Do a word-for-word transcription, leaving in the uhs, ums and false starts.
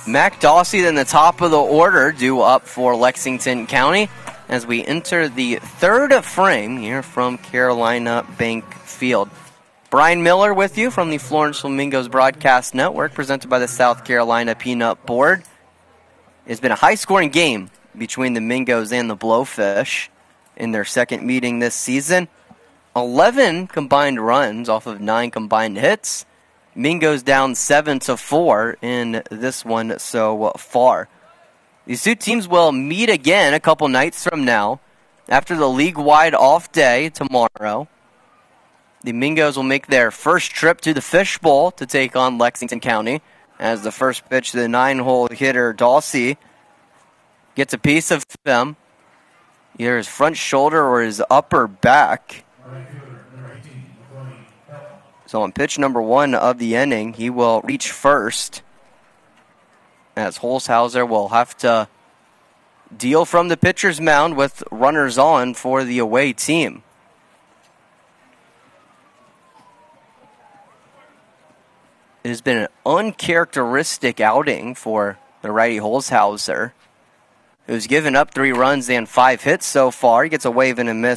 Mac Dawsey in the top of the order due up for Lexington County as we enter the third frame here from Carolina Bank Field. Brian Miller with you from the Florence Flamingos Broadcast Network, presented by the South Carolina Peanut Board. It's been a high-scoring game between the Mingos and the Blowfish in their second meeting this season. eleven combined runs off of nine combined hits. Mingos down seven to four in this one so far. These two teams will meet again a couple nights from now after the league-wide off day tomorrow. The Mingos will make their first trip to the Fish Bowl to take on Lexington County as the first pitch to the nine-hole hitter Dawsey gets a piece of them, either his front shoulder or his upper back. So on pitch number one of the inning, he will reach first as Holshouser will have to deal from the pitcher's mound with runners on for the away team. It has been an uncharacteristic outing for the righty Holshouser, who's given up three runs and five hits so far. He gets a wave and a miss